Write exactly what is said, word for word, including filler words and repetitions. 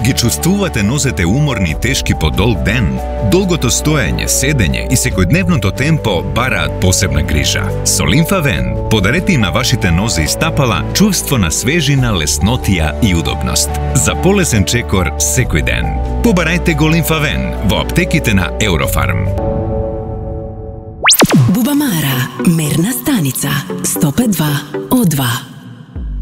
Ги чувствувате нозете уморни и тешки по долг ден? Долгото стоење, седење и секојдневното темпо бараат посебна грижа. Со Лимфавен подарете на вашите нозе и стапала чувство на свежина, леснотија и удобност. За полесен чекор секој ден. Побарајте го Лимфавен во аптеките на Еврофарм. Бубамара, мерна станица сто пет и два о два.